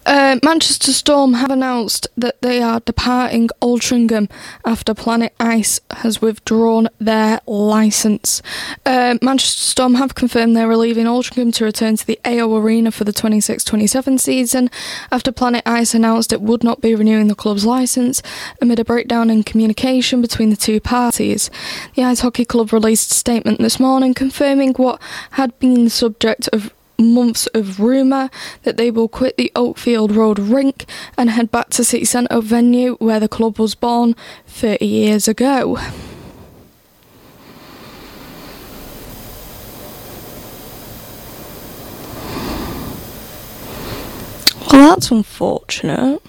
Manchester Storm have announced that they are departing Altrincham after Planet Ice has withdrawn their licence. Manchester Storm have confirmed they were leaving Altrincham to return to the AO Arena for the 26-27 season after Planet Ice announced it would not be renewing the club's licence amid a breakdown in communication between the two parties. The Ice Hockey Club released a statement this morning confirming what had been the subject of months of rumour that they will quit the Oakfield Road rink and head back to City Centre venue where the club was born 30 years ago. Well, that's unfortunate.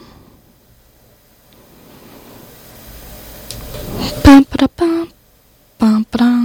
Bum, ba-da, bum, bum, ba-da.